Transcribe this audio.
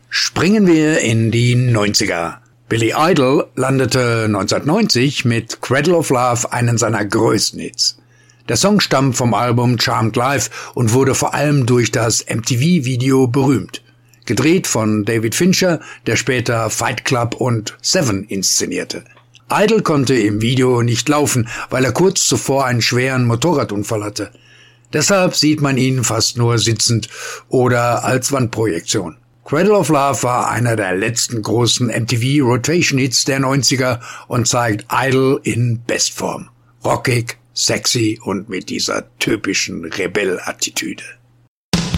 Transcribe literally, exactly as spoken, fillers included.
Springen wir in die neunziger. Billy Idol landete neunzehnhundertneunzig mit Cradle of Love einen seiner größten Hits. Der Song stammt vom Album Charmed Life und wurde vor allem durch das M T V-Video berühmt. Gedreht von David Fincher, der später Fight Club und Seven inszenierte. Idol konnte im Video nicht laufen, weil er kurz zuvor einen schweren Motorradunfall hatte. Deshalb sieht man ihn fast nur sitzend oder als Wandprojektion. Cradle of Love war einer der letzten großen M T V-Rotation-Hits der neunziger und zeigt Idol in Bestform. Rockig, sexy und mit dieser typischen Rebell-Attitüde.